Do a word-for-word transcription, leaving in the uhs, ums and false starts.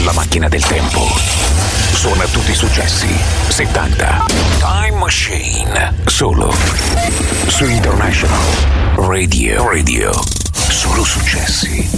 sulla macchina del tempo. Suona tutti i successi settanta. Time Machine. Solo su International Radio. Radio. Solo successi.